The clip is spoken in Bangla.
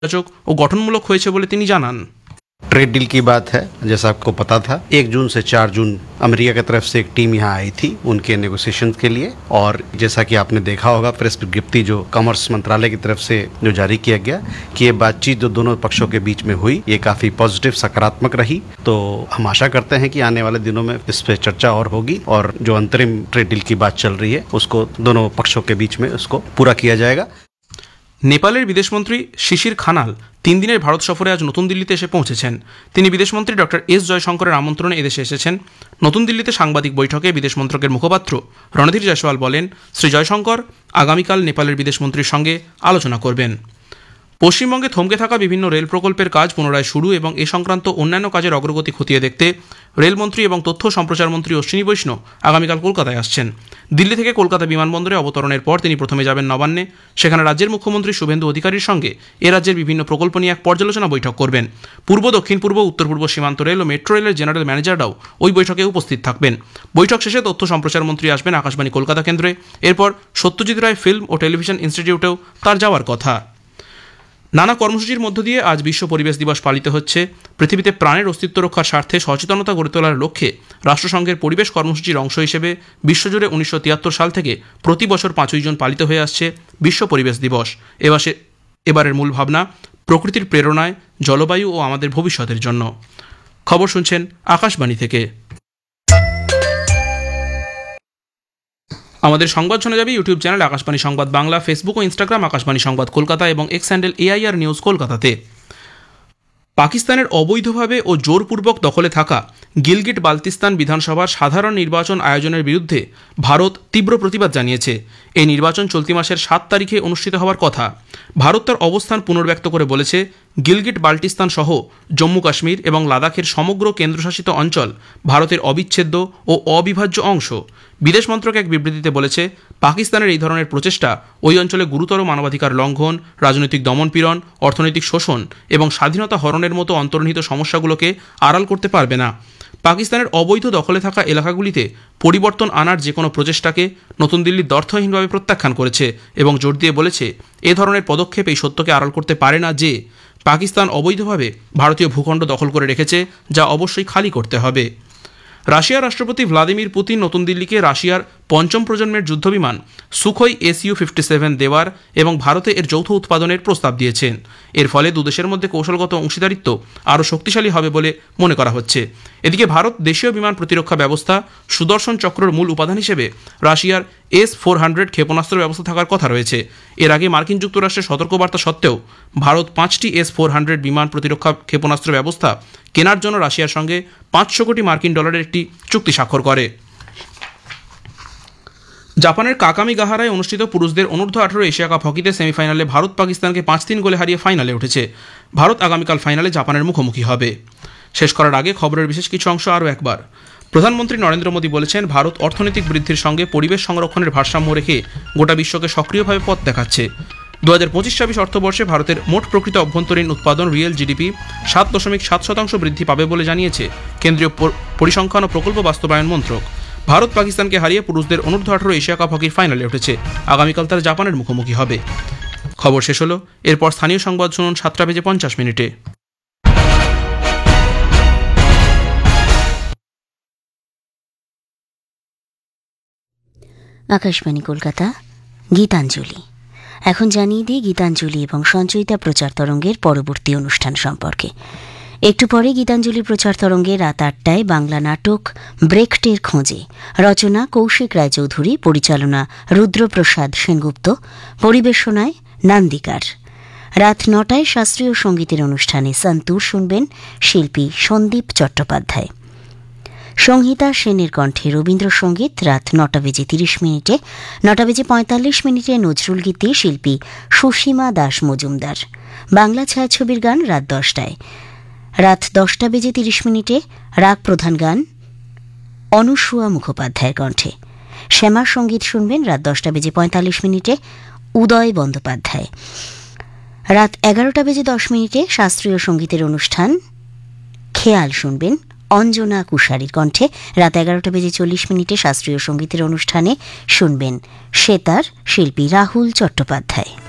ইতিবাচক ও গঠনমূলক হয়েছে বলে তিনি জানান। ट्रेड डील की बात है, जैसा आपको पता था 1 जून से 4 जून अमेरिका की तरफ से एक टीम यहाँ आई थी उनके नेगोशिएशन के लिए, और जैसा कि आपने देखा होगा प्रेस विज्ञप्ति जो कॉमर्स मंत्रालय की तरफ से जो जारी किया गया कि ये बातचीत जो दोनों पक्षों के बीच में हुई ये काफ़ी पॉजिटिव सकारात्मक रही। तो हम आशा करते हैं कि आने वाले दिनों में इस पर चर्चा और होगी और जो अंतरिम ट्रेड डील की बात चल रही है उसको दोनों पक्षों के बीच में उसको पूरा किया जाएगा। নেপালের বিদেশমন্ত্রী শিশির খানাল 3 দিনের ভারত সফরে আজ নতুন দিল্লিতে এসে পৌঁছেছেন। তিনি বিদেশমন্ত্রী ডক্টর এস জয়শঙ্করের আমন্ত্রণে এদেশে এসেছেন। নতুন দিল্লিতে সাংবাদিক বৈঠকে বিদেশ মন্ত্রকের মুখপাত্র রণধীর জয়সওয়াল বলেন, শ্রী জয়শঙ্কর আগামীকাল নেপালের বিদেশমন্ত্রীর সঙ্গে আলোচনা করবেন। পশ্চিমবঙ্গে থমকে থাকা বিভিন্ন রেল প্রকল্পের কাজ পুনরায় শুরু এবং এ সংক্রান্ত অন্যান্য কাজের অগ্রগতি খতিয়ে দেখতে রেলমন্ত্রী এবং তথ্য সম্প্রচার মন্ত্রী অশ্বিনী বৈষ্ণব আগামীকাল কলকাতায় আসছেন। দিল্লি থেকে কলকাতা বিমানবন্দরে অবতরণের পর তিনি প্রথমে যাবেন নবান্নে। সেখানে রাজ্যের মুখ্যমন্ত্রী শুভেন্দু অধিকারীর সঙ্গে এ রাজ্যের বিভিন্ন প্রকল্প নিয়ে এক পর্যালোচনা বৈঠক করবেন। পূর্ব, দক্ষিণ পূর্ব, উত্তর পূর্ব সীমান্ত রেল ও মেট্রো রেলের জেনারেল ম্যানেজাররাও ওই বৈঠকে উপস্থিত থাকবেন। বৈঠক শেষে তথ্য সম্প্রচার মন্ত্রী আসবেন আকাশবাণী কলকাতা কেন্দ্রে। এরপর সত্যজিৎ রায় ফিল্ম ও টেলিভিশন ইনস্টিটিউটেও তার যাওয়ার কথা। নানা কর্মসূচির মধ্য দিয়ে আজ বিশ্ব পরিবেশ দিবস পালিত হচ্ছে। পৃথিবীতে প্রাণের অস্তিত্ব রক্ষার স্বার্থে সচেতনতা গড়ে তোলার লক্ষ্যে রাষ্ট্রসংঘের পরিবেশ কর্মসূচির অংশ হিসেবে বিশ্বজুড়ে 1973 সাল থেকে প্রতি বছর 5ই জুন পালিত হয়ে আসছে বিশ্ব পরিবেশ দিবস। এবারের মূল ভাবনা প্রকৃতির প্রেরণায় জলবায়ু ও আমাদের ভবিষ্যতের জন্য। খবর শুনছেন আকাশবাণী থেকে। আমাদের সংবাদ শোনা যাবে ইউটিউব চ্যানেল আকাশবাণী সংবাদ বাংলা, ফেসবুক ও ইনস্টাগ্রাম আকাশবাণী সংবাদ কলকাতা এবং এক্স হ্যান্ডেল AIR নিউজ কলকাতাতে। পাকিস্তানের অবৈধভাবে ও জোরপূর্বক দখলে থাকা গিলগিট বালতিস্তান বিধানসভার সাধারণ নির্বাচন আয়োজনের বিরুদ্ধে ভারত তীব্র প্রতিবাদ জানিয়েছে। এই নির্বাচন চলতি মাসের 7 তারিখে অনুষ্ঠিত হওয়ার কথা। ভারত তার অবস্থান পুনর্ব্যক্ত করে বলেছে, গিলগিট বাল্টিস্তান সহ জম্মু কাশ্মীর এবং লাদাখের সমগ্র কেন্দ্রশাসিত অঞ্চল ভারতের অবিচ্ছেদ্য ও অবিভাজ্য অংশ। বিদেশ মন্ত্রক এক বিবৃতিতে বলেছে, পাকিস্তানের এই ধরনের প্রচেষ্টা ওই অঞ্চলে গুরুতর মানবাধিকার লঙ্ঘন, রাজনৈতিক দমনপীড়ন, অর্থনৈতিক শোষণ এবং স্বাধীনতা হরণের মতো অন্তর্নিহিত সমস্যাগুলোকে আড়াল করতে পারবে না। পাকিস্তানের অবৈধ দখলে থাকা এলাকাগুলিতে পরিবর্তন আনার যে কোনো প্রচেষ্টাকে নতুন দিল্লি দ্ব্যর্থহীনভাবে প্রত্যাখ্যান করেছে এবং জোর দিয়ে বলেছে, এ ধরনের পদক্ষেপ এই সত্যকে আড়াল করতে পারে না যে পাকিস্তান অবৈধভাবে ভারতীয় ভূখণ্ড দখল করে রেখেছে, যা অবশ্যই খালি করতে হবে। রাশিয়ার রাষ্ট্রপতি ভ্লাদিমির পুতিন নতুন দিল্লিকে রাশিয়ার 5ম প্রজন্মের যুদ্ধবিমান সুখোই Su-57 দেওয়ার এবং ভারতে এর যৌথ উৎপাদনের প্রস্তাব দিয়েছেন। এর ফলে দুদেশের মধ্যে কৌশলগত অংশীদারিত্ব আরও শক্তিশালী হবে বলে মনে করা হচ্ছে। এদিকে ভারত দেশীয় বিমান প্রতিরক্ষা ব্যবস্থা সুদর্শন চক্রের মূল উপাদান হিসেবে রাশিয়ার S-400 ক্ষেপণাস্ত্র ব্যবস্থা থাকার কথা রয়েছে। এর আগে মার্কিন যুক্তরাষ্ট্রের সতর্কবার্তা সত্ত্বেও ভারত 5টি S-400 বিমান প্রতিরক্ষা ক্ষেপণাস্ত্র ব্যবস্থা কেনার জন্য রাশিয়ার সঙ্গে $500 কোটি একটি চুক্তি স্বাক্ষর করে। জাপানের কাকামিগাহারায় অনুষ্ঠিত পুরুষদের অনূর্ধ্ব 18 এশিয়া কাপ হকিতে সেমিফাইনালে ভারত পাকিস্তানকে 5-3 গোলে হারিয়ে ফাইনালে উঠেছে। ভারত আগামীকাল ফাইনালে জাপানের মুখোমুখি হবে। শেষ করার আগে খবরের বিশেষ কিছু অংশ আরও একবার। প্রধানমন্ত্রী নরেন্দ্র মোদী বলেছেন, ভারত অর্থনৈতিক বৃদ্ধির সঙ্গে পরিবেশ সংরক্ষণের ভারসাম্য রেখে গোটা বিশ্বকে সক্রিয়ভাবে পথ দেখাচ্ছে। 2025-26 অর্থবর্ষে ভারতের মোট প্রকৃত অভ্যন্তরীণ উৎপাদন রিয়েল জিডিপি 7.7% বৃদ্ধি পাবে বলে জানিয়েছে কেন্দ্রীয় পরিসংখ্যান ও প্রকল্প বাস্তবায়ন মন্ত্রক। ভারত পাকিস্তানকে হারিয়ে পুরুষদের অনূর্ধ্ব 18 এশিয়া কাপ হকির ফাইনালে উঠেছে। আগামীকাল তারা জাপানের মুখোমুখি হবে। খবর শেষ হলো। এরপর স্থানীয় সংবাদ শুনুন 7:50 আকাশবাণী কলকাতা, গীতাঞ্জলি। এখন জানিয়ে দিই গীতাঞ্জলি এবং সঞ্চয়িতা প্রচার তরঙ্গের পরবর্তী অনুষ্ঠান সম্পর্কে। একটু পরে গীতাঞ্জলি প্রচার তরঙ্গে রাত 8টায় বাংলা নাটক ব্রেকটের খোঁজে, রচনা কৌশিক রায়চৌধুরী, পরিচালনা রুদ্রপ্রসাদ সেনগুপ্ত, পরিবেশনায় নান্দিকার। রাত 9টায় শাস্ত্রীয় সঙ্গীতের অনুষ্ঠানে সন্তুর শুনবেন শিল্পী সন্দীপ চট্টোপাধ্যায়। সংহিতা সেনের কণ্ঠে রবীন্দ্রসঙ্গীত রাত 9:30, 9:45 নজরুল গীতি শিল্পী সুসীমা দাস মজুমদার। বাংলা ছায়াছবির গান রাত 10টায়। রাত 10:30 রাগ প্রধান গান অনুসুয়া মুখোপাধ্যায়ের কণ্ঠে। শ্যামা সঙ্গীত শুনবেন রাত 10:45, উদয় বন্দ্যোপাধ্যায়। রাত 11:10 শাস্ত্রীয় সঙ্গীতের অনুষ্ঠান খেয়াল শুনবেন অঞ্জনা কুশারির কণ্ঠে। রাত 11:40 শাস্ত্রীয় সঙ্গীতের অনুষ্ঠানে শুনবেন সেতার শিল্পী রাহুল চট্টোপাধ্যায়।